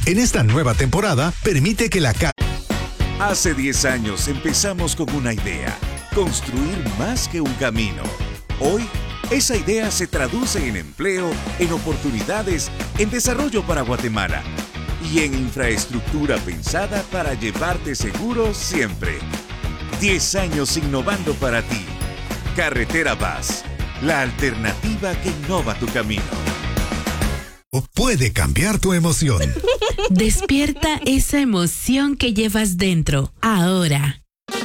En esta nueva temporada, permite que la Hace 10 años empezamos con una idea, construir más que un camino. Hoy, esa idea se traduce en empleo, en oportunidades, en desarrollo para Guatemala y en infraestructura pensada para llevarte seguro siempre. 10 años innovando para ti. Carretera Vaz, la alternativa que innova tu camino. puede cambiar tu emoción. Despierta esa emoción que llevas dentro, ahora.